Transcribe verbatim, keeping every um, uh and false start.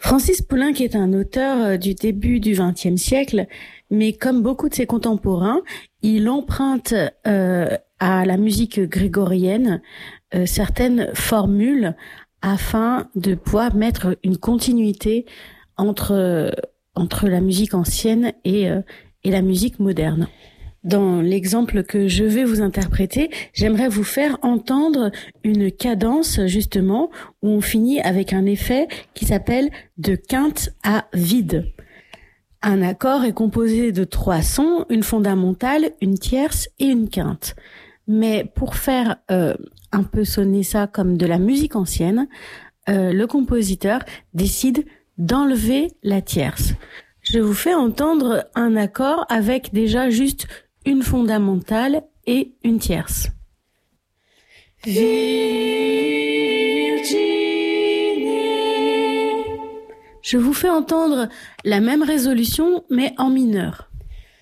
Francis Poulenc est un auteur du début du vingtième siècle, mais comme beaucoup de ses contemporains, il emprunte euh, à la musique grégorienne euh, certaines formules afin de pouvoir mettre une continuité entre euh, entre la musique ancienne et euh, et la musique moderne. Dans l'exemple que je vais vous interpréter, j'aimerais vous faire entendre une cadence, justement, où on finit avec un effet qui s'appelle de quinte à vide. Un accord est composé de trois sons, une fondamentale, une tierce et une quinte. Mais pour faire euh, un peu sonner ça comme de la musique ancienne, euh, le compositeur décide d'enlever la tierce. Je vous fais entendre un accord avec déjà juste une fondamentale et une tierce. Virgine. Je vous fais entendre la même résolution mais en mineur.